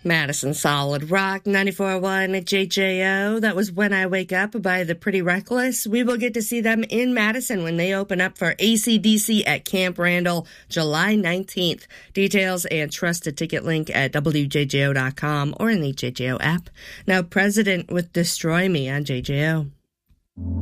Madison Solid Rock 94.1 at JJO. That was When I Wake Up by the Pretty Reckless. We will get to see them in Madison when they open up for AC/DC at Camp Randall July 19th. Details and trusted ticket link at WJJO.com or in the JJO app. Now, President with Destroy Me on JJO.